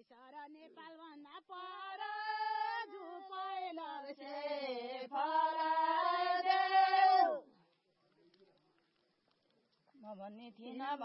sir Nepal भन्दा पर जुपाइल से फलाइदेऊ म भन्ने थिएन